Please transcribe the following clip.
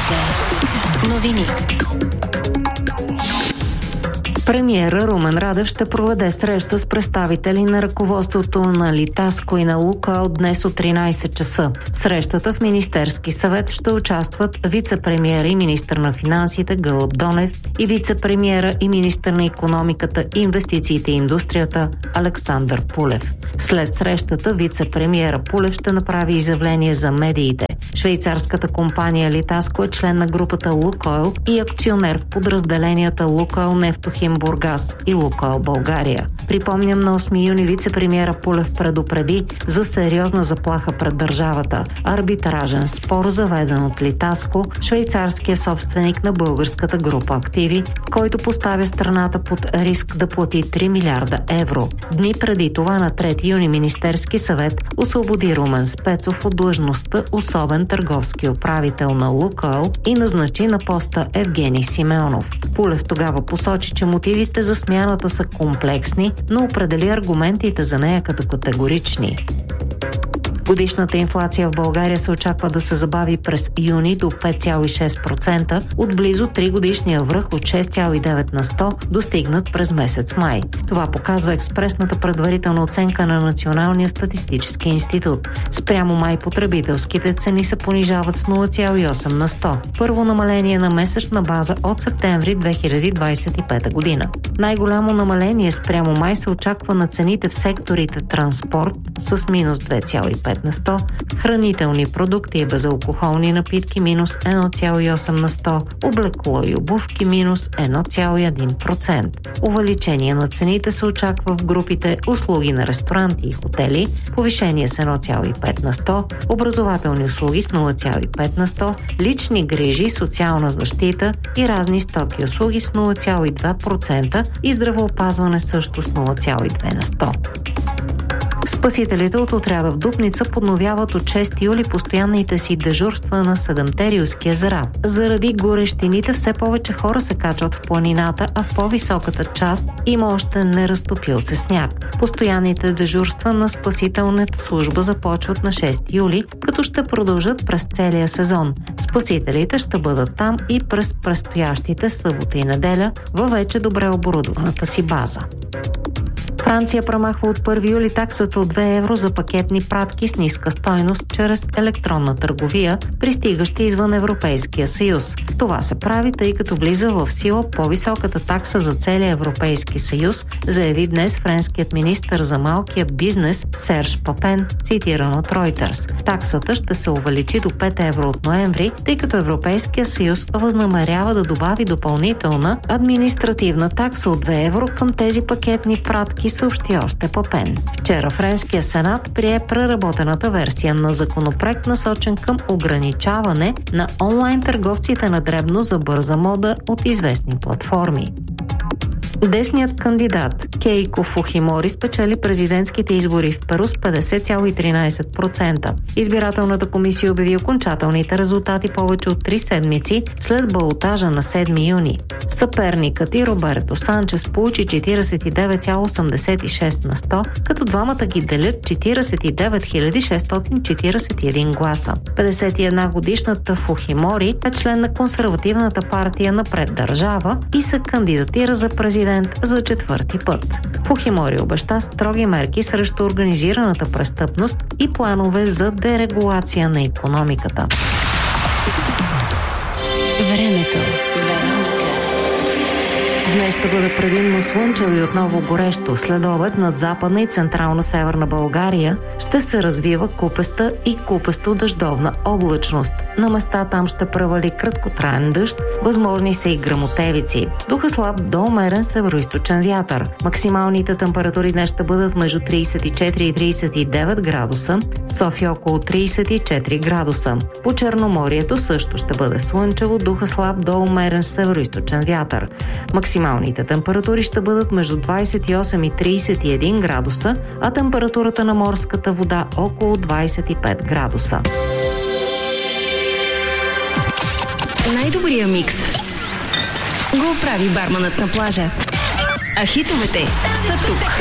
Новини. Премиера Румен Радев ще проведе среща с представители на ръководството на Литаско и на Лукойл днес от 13 часа. В срещата в Министерски съвет ще участват вице-премиера и министър на финансите Гълъб Донев и вице-премиера и министър на икономиката, инвестициите и индустрията Александър Пулев. След срещата вице-премиера Пулев ще направи изявление за медиите. Швейцарската компания Литаско е член на групата Лукойл и акционер в подразделенията Лукойл Нефтохим Бургас и Лукойл България. Припомням, на 8 юни вице-премиера Пулев предупреди за сериозна заплаха пред държавата. Арбитражен спор, заведен от Литаско, швейцарския собственик на българската група активи, който поставя страната под риск да плати 3 милиарда евро. Дни преди това, на 3 юни, Министерски съвет освободи Румен Спецов от длъжността особен търговски управител на Лукойл и назначи на поста Евгений Симеонов. Пулев тогава посочи, че мотивите за смяната са комплексни, но определи аргументите за нея като категорични. Годишната инфлация в България се очаква да се забави през юни до 5,6% от близо 3 годишния връх от 6,9 на 100, достигнат през месец май. Това показва експресната предварителна оценка на Националния статистически институт. Спрямо май потребителските цени се понижават с 0,8 на 100. Първо намаление на месечна база от септември 2025 година. Най-голямо намаление спрямо май се очаква на цените в секторите транспорт с минус 2,5 на 100, хранителни продукти и безалкохолни напитки минус 1,8 на 100, облекло и обувки минус 1,1%. Увеличение на цените се очаква в групите услуги на ресторанти и хотели, повишение с 1,5 на 100, образователни услуги с 0,5 на 100, лични грижи, социална защита и разни стоки и услуги с 0,2% и здравеопазване също с 0,2 на 100. Спасителите от отряда в Дупница подновяват от 6 юли постоянните си дежурства на 7-те рилски езера. Заради горещините все повече хора се качват в планината, а в по-високата част има още неразтопил се сняг. Постоянните дежурства на спасителната служба започват на 6 юли, като ще продължат през целия сезон. Спасителите ще бъдат там и през предстоящите събота и неделя във вече добре оборудваната си база. Франция премахва от 1 юли таксата от 2 евро за пакетни пратки с ниска стойност чрез електронна търговия, пристигащи извън Европейския съюз. Това се прави, тъй като влиза в сила по-високата такса за целия Европейски съюз, заяви днес френският министър за малкия бизнес Серж Папен, цитиран от Reuters. Таксата ще се увеличи до 5 евро от ноември, тъй като Европейския съюз възнамерява да добави допълнителна административна такса от 2 евро към тези пакетни пратки, съобщи още Папен. Вчера Френския сенат прие преработената версия на законопроект, насочен към ограничаване на онлайн търговците на дребно за бърза мода от известни платформи. Десният кандидат Кейко Фухимори спечели президентските избори в Перу с 50,13%. Избирателната комисия обяви окончателните резултати повече от 3 седмици след балотажа на 7 юни. Съперникът и Роберто Санчес получи 49,86 на 100, като двамата ги делят 49 641 гласа. 51-годишната Фухимори е член на консервативната партия Напред държава и се кандидатира за президент за 4-ти път. Фухимори обеща строги мерки срещу организираната престъпност и планове за дерегулация на икономиката. Времето. Днес ще бъде предимно слънчево и отново горещо. След обед над западна и централно-северна България ще се развива купеста и купесто-дъждовна облачност. На места там ще превали краткотраен дъжд, възможни са и гръмотевици. Духа слаб до умерен североизточен вятър. Максималните температури днес ще бъдат между 34 и 39 градуса, София около 34 градуса. По Черноморието също ще бъде слънчево, духа слаб до умерен североизточен вятър. Максималните температури ще бъдат между 28 и 31 градуса, а температурата на морската вода около 25 градуса. Най-добрия микс го прави барманът на плажа. А хитовете са тук.